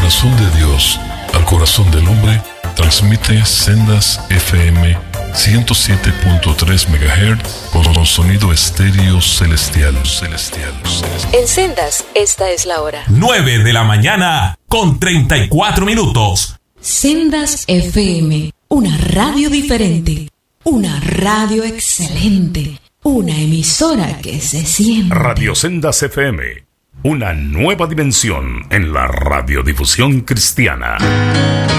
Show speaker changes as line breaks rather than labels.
corazón de Dios al corazón del hombre, transmite Sendas FM 107.3 MHz con sonido estéreo celestial.
En Sendas, esta es la hora.
9 de la mañana con 34 minutos.
Sendas FM, una radio diferente, una radio excelente, una emisora que se siente.
Radio Sendas FM, una nueva dimensión en la radiodifusión cristiana.